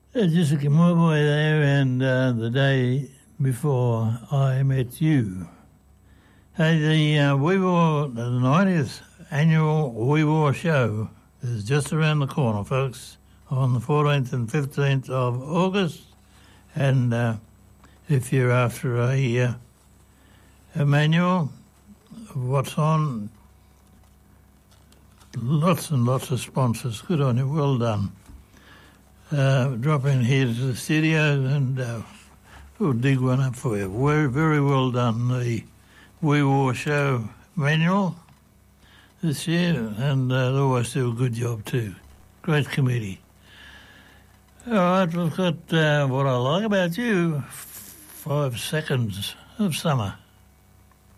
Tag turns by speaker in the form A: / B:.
A: Just a Kimoboy there, and the day before I met you. Hey, the 90th annual We War show is just around the corner, folks, on the 14th and 15th of August. And if you're after a manual of what's on, lots and lots of sponsors. Good on you, well done. Drop in here to the studio and we'll dig one up for you. Very, very well done, the We War Show manual this year, and they always do a good job too. Great committee. All right, we've got What I Like About You, 5 Seconds of Summer.